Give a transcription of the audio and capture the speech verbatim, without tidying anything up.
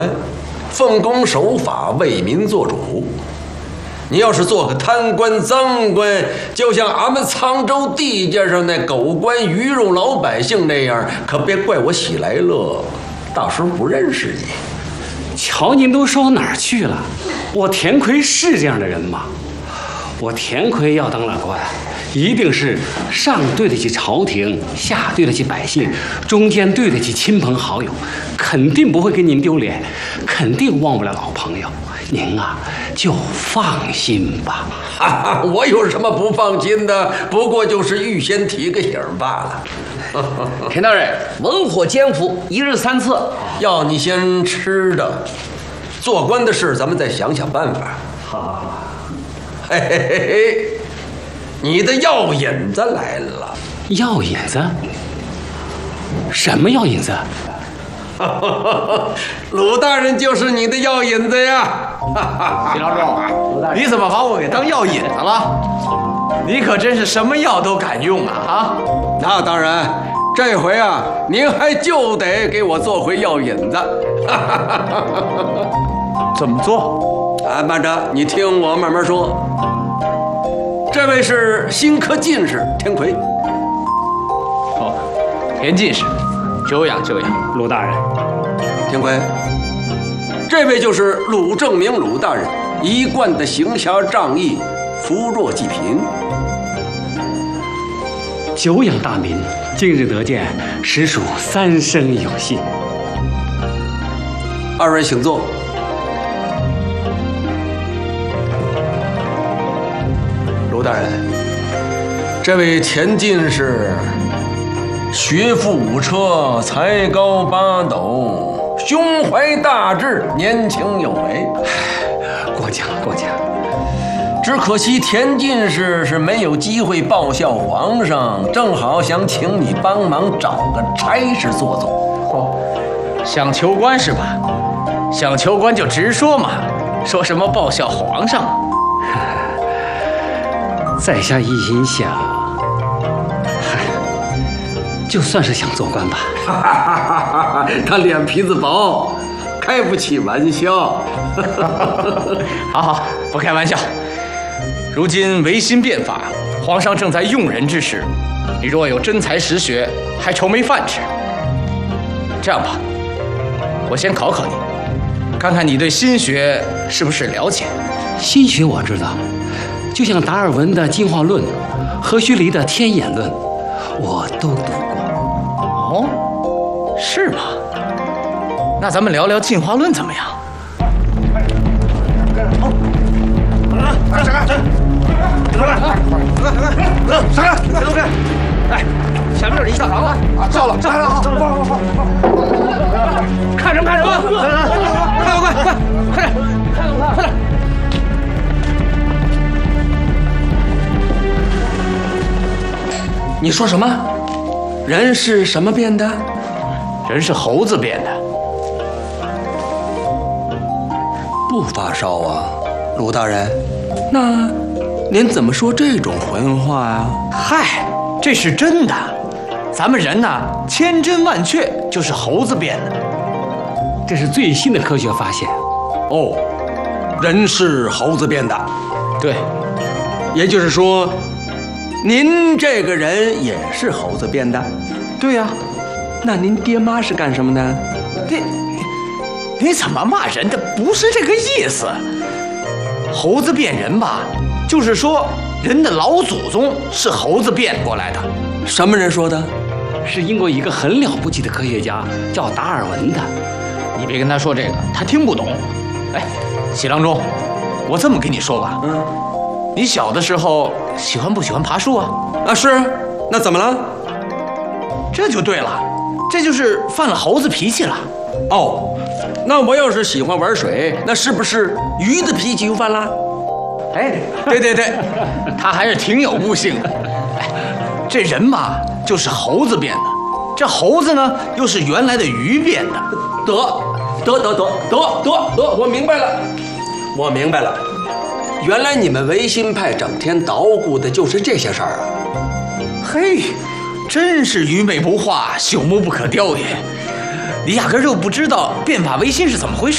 奉公守法，为民做主。你要是做个贪官赃官，就像俺们沧州地界上那狗官鱼肉老百姓那样，可别怪我喜来乐，到时候不认识你。 瞧您都说到哪儿去了？我田奎是这样的人吗？我田奎要当了官，一定是上对得起朝廷，下对得起百姓，中间对得起亲朋好友，肯定不会给您丢脸，肯定忘不了老朋友。您啊，就放心吧。 哈哈，我有什么不放心的？不过就是预先提个醒罢了。 田大人，文火煎服，一日三次， 要你先吃的，做官的事咱们再想想办法。 好， 嘿嘿嘿嘿，你的药引子来了。 药引子？什么药引子？ 鲁大人就是你的药引子呀！ 徐郎中，你怎么把我给当药引子了？你可真是什么药都敢用啊！啊， 那当然，这回啊，您还就得给我做回药引子。 怎么做？ 啊，慢着，你听我慢慢说。这位是新科进士田奎。 哦，田进士，久仰久仰。 鲁大人， 田奎，这位就是鲁正明鲁大人，一贯的行侠仗义，扶弱济贫。 久仰大名，今日得见，实属三生有幸。 二位请坐。鲁大人，这位田进士，学富五车，才高八斗，胸怀大志，年轻有为。 过奖过奖。 只可惜田进士是没有机会报效皇上，正好想请你帮忙找个差事做做。 哦，想求官是吧？想求官就直说嘛，说什么报效皇上？ 在下一心想，嗨，就算是想做官吧。 他脸皮子薄，开不起玩笑。 好好，不开玩笑。如今维新变法，皇上正在用人之时，你若有真才实学，还愁没饭吃。这样吧，我先考考你，看看你对心学是不是了解。 心学我知道，就像达尔文的进化论、何胥黎的天演论，我都读过。 哦，是吗？那咱们聊聊进化论怎么样？ 干啥？出来！闪开！别动开！ 哎，前面这是一大堂啊！ 照了，照了啊！ 看什么看什么？快快快快，快点！快点！ 你说什么？人是什么变的？ 人是猴子变的。 不发烧啊，鲁大人。那您怎么说这种混话呀？ 嗨，这是真的。咱们人呐，千真万确就是猴子变的。 这是最新的科学发现。 哦，人是猴子变的。 对， 也就是说，您这个人也是猴子变的。 对呀、啊。 那您爹妈是干什么的？ 你你怎么骂人的？不是这个意思。猴子变人吧，就是说人的老祖宗是猴子变过来的。 什么人说的？ 是英国一个很了不起的科学家，叫达尔文的。 你别跟他说这个，他听不懂。哎，喜郎中，我这么跟你说吧， 嗯， 你小的时候喜欢不喜欢爬树啊？ 啊，是。那怎么了？ 这就对了，这就是犯了猴子脾气了。 哦，那我要是喜欢玩水，那是不是鱼的脾气又犯了？ 哎，对对对，他还是挺有悟性的。哎，这人嘛，就是猴子变的，这猴子呢，又是原来的鱼变的。 得，得得得得得得，我明白了，我明白了，原来你们维新派整天捣鼓的就是这些事儿啊！ 嘿，真是愚昧不化，朽木不可雕也。你压根就不知道变法维新是怎么回事。